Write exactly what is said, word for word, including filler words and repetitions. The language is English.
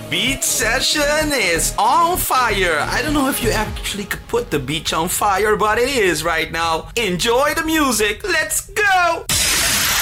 Beach session is on fire. I don't know if you actually could put the beach on fire, but it is right now. Enjoy the music. Let's go.